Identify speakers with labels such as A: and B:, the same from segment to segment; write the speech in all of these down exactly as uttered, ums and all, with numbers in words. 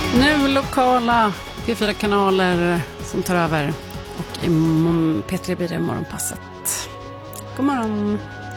A: Nu lokala P fyra-kanaler som tar över. Och i P tre blir det morgonpasset. God morgon.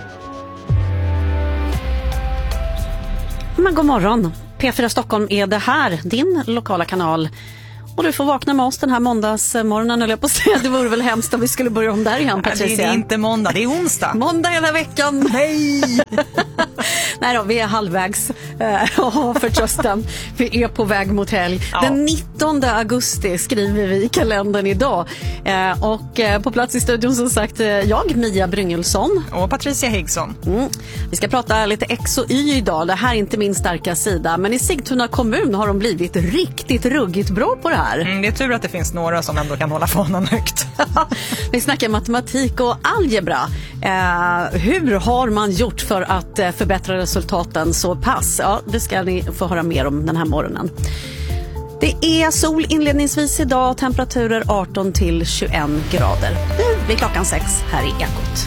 B: Men god morgon. P fyra Stockholm är det här, din lokala kanal. Och du får vakna med oss den här måndagsmorgonen, eller jag på att säga. Det vore väl hemskt om vi skulle börja om där igen, Patricia.
C: Det är inte måndag, det är onsdag.
B: Måndag hela veckan.
C: Nej!
B: Nej då, vi är halvvägs. Och förtröstan, vi är på väg mot helg. Ja. Den nittonde augusti skriver vi i kalendern idag. Och på plats i studion som sagt jag, Mia Bryngelsson.
C: Och Patricia Higgsson.
B: Mm. Vi ska prata lite X och Y idag. Det här är inte min starka sida. Men i Sigtuna kommun har de blivit riktigt ruggigt bra på det här.
C: Mm, det är tur att det finns några som ändå kan hålla fanan högt.
B: Vi snackar matematik och algebra. Eh, hur har man gjort för att eh, förbättra resultaten så pass? Ja, det ska ni få höra mer om den här morgonen. Det är sol inledningsvis idag, temperaturer arton till tjugoen grader. Nu blir klockan sex här i Ekot.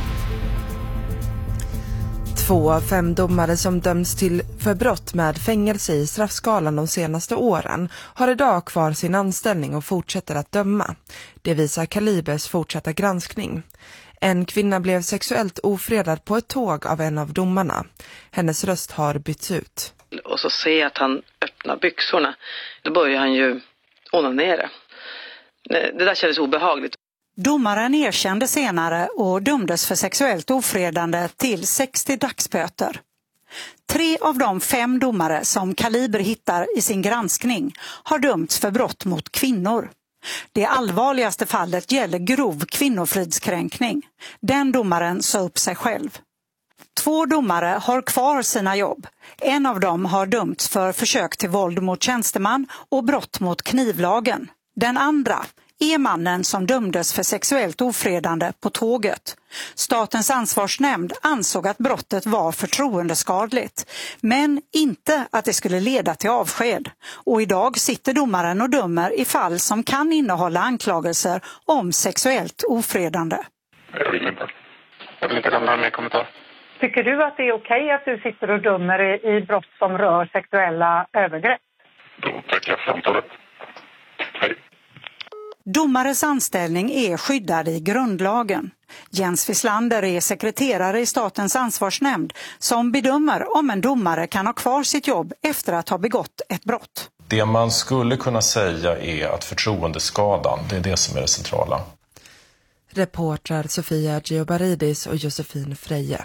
D: Två av fem domare som döms till för brott med fängelse i straffskalan de senaste åren har idag kvar sin anställning och fortsätter att döma. Det visar Kalibers fortsatta granskning. En kvinna blev sexuellt ofredad på ett tåg av en av domarna. Hennes röst har bytts ut.
E: Och så ser jag att han öppnar byxorna. Då börjar han ju onanera. Det där kändes obehagligt.
F: Domaren erkände senare och dömdes för sexuellt ofredande till sextio dagsböter. Tre av de fem domare som Kaliber hittar i sin granskning har dömts för brott mot kvinnor. Det allvarligaste fallet gäller grov kvinnofridskränkning. Den domaren sa upp sig själv. Två domare har kvar sina jobb. En av dem har dömts för försök till våld mot tjänsteman och brott mot knivlagen. Den andra är mannen som dömdes för sexuellt ofredande på tåget. Statens ansvarsnämnd ansåg att brottet var förtroendeskadligt, men inte att det skulle leda till avsked. Och idag sitter domaren och dömer i fall som kan innehålla anklagelser om sexuellt ofredande.
G: Jag vill inte. Jag vill inte lämna mer kommentar.
H: Tycker du att det är okej att du sitter och dömer i, i brott som rör sexuella övergrepp?
G: Då tackar jag för samtalet. Hej.
F: Domares anställning är skyddad i grundlagen. Jens Wislander är sekreterare i Statens ansvarsnämnd som bedömer om en domare kan ha kvar sitt jobb efter att ha begått ett brott.
I: Det man skulle kunna säga är att förtroendeskadan, det är det som är det centrala.
D: Reportrar Sofia Geobaridis och Josefin Freje.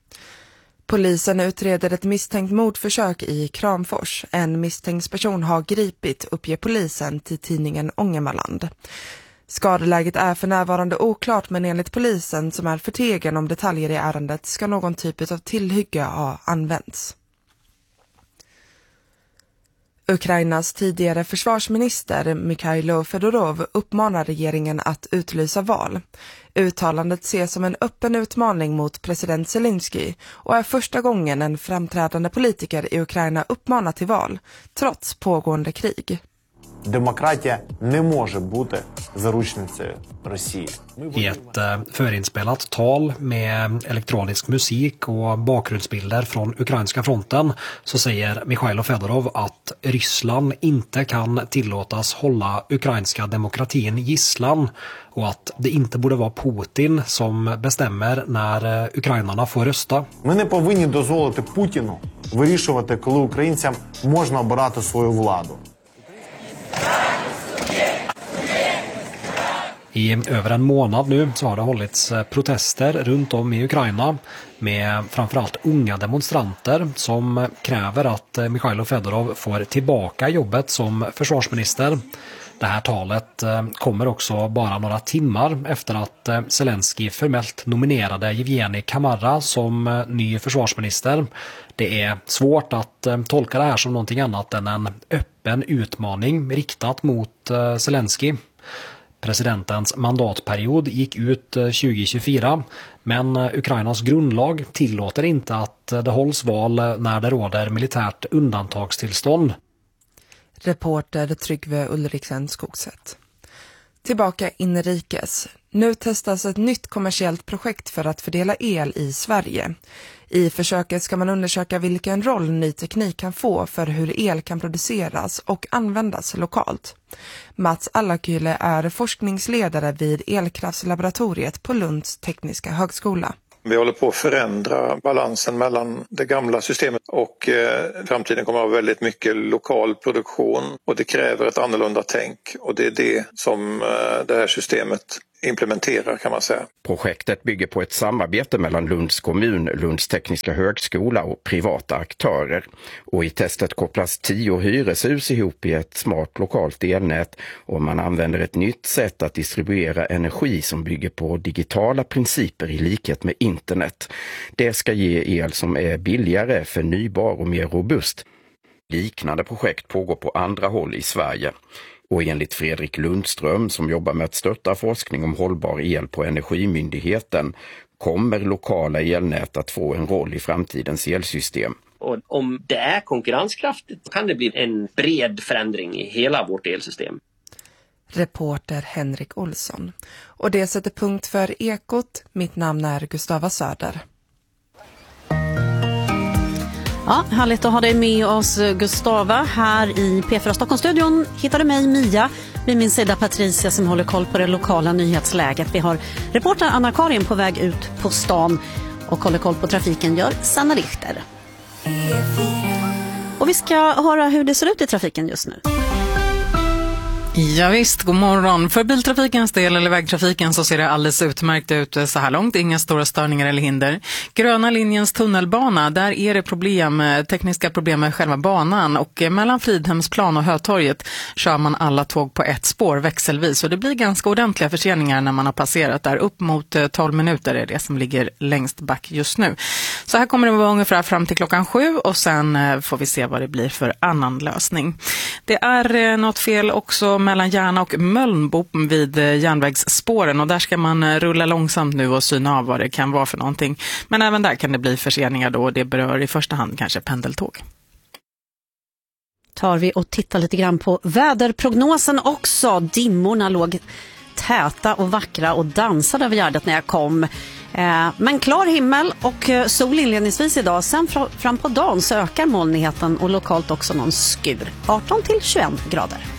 D: Polisen utreder ett misstänkt mordförsök i Kramfors. En misstänkt person har gripit, uppger polisen till tidningen Ångermanland. Skadeläget är för närvarande oklart, men enligt polisen som är förtegen om detaljer i ärendet ska någon typ av tillhygge ha använts. Ukrainas tidigare försvarsminister Mikhailo Fedorov uppmanar regeringen att utlysa val. Uttalandet ses som en öppen utmaning mot president Zelensky och är första gången en framträdande politiker i Ukraina uppmanar till val, trots pågående krig.
J: Demokratia не може бути заручницею Росії.
K: I ett eh, förinspelat tal med elektronisk musik och bakgrundsbilder från ukrainska fronten så säger Mikhailo Fedorov att Ryssland inte kan tillåtas hålla ukrainska demokratin gisslan och att det inte borde vara Putin som bestämmer när eh, ukrainarna får rösta.
J: Ми не повинні дозволити Путіну вирішувати, коли українцям можна обирати свою владу.
K: I över en månad nu så har det hållits protester runt om i Ukraina med framförallt unga demonstranter som kräver att Mikhailo Fedorov får tillbaka jobbet som försvarsminister. Det här talet kommer också bara några timmar efter att Zelensky formellt nominerade Yevgeny Kamara som ny försvarsminister. Det är svårt att tolka det här som någonting annat än en öppen utmaning riktat mot Zelensky. Presidentens mandatperiod gick ut tjugo tjugofyra, men Ukrainas grundlag tillåter inte att det hålls val när det råder militärt undantagstillstånd.
D: Reporter Tryggve Ulriksen Skogset. Tillbaka inrikes. Nu testas ett nytt kommersiellt projekt för att fördela el i Sverige. I försöket ska man undersöka vilken roll ny teknik kan få för hur el kan produceras och användas lokalt. Mats Allakyle är forskningsledare vid elkraftslaboratoriet på Lunds tekniska högskola.
L: Vi håller på att förändra balansen mellan det gamla systemet och eh, framtiden kommer att ha väldigt mycket lokal produktion och det kräver ett annorlunda tänk och det är det som eh, det här systemet implementerar kan man säga.
M: Projektet bygger på ett samarbete mellan Lunds kommun, Lunds tekniska högskola och privata aktörer. Och i testet kopplas tio hyreshus ihop i ett smart lokalt elnät och man använder ett nytt sätt att distribuera energi som bygger på digitala principer i likhet med internet. Det ska ge el som är billigare, förnybar och mer robust. Liknande projekt pågår på andra håll i Sverige. Och enligt Fredrik Lundström som jobbar med att stötta forskning om hållbar el på Energimyndigheten kommer lokala elnät att få en roll i framtidens elsystem.
N: Och om det är konkurrenskraftigt kan det bli en bred förändring i hela vårt elsystem.
D: Reporter Henrik Olsson. Och det sätter punkt för Ekot. Mitt namn är Gustava Söder.
B: Ja, härligt att ha dig med oss Gustava. Här i P fyra Stockholmsstudion hittar du mig Mia. Vid min sida Patricia som håller koll på det lokala nyhetsläget. Vi har reporter Anna-Karin på väg ut på stan och håller koll på trafiken gör Sanna Richter. Och vi ska höra hur det ser ut i trafiken just nu.
O: Ja visst, god morgon. För biltrafikens del eller vägtrafiken så ser det alldeles utmärkt ut så här långt. Inga stora störningar eller hinder. Gröna linjens tunnelbana, där är det problem, tekniska problem med själva banan. Och mellan Fridhemsplan och Hötorget kör man alla tåg på ett spår växelvis. Och det blir ganska ordentliga förseningar när man har passerat där. Upp mot tolv minuter är det som ligger längst back just nu. Så här kommer det vara ungefär fram till klockan sju och sen får vi se vad det blir för annan lösning. Det är något fel också mellan Järna och Mölnbo vid järnvägsspåren och där ska man rulla långsamt nu och syna av vad det kan vara för någonting. Men även där kan det bli förseningar då och det berör i första hand kanske pendeltåg.
B: Tar vi och tittar lite grann på väderprognosen också. Dimmorna låg täta och vackra och dansade över Gärdet när jag kom. Eh, men klar himmel och sol inledningsvis idag. Sen fram på dagen så ökar molnigheten och lokalt också någon skur. arton till tjugoett grader.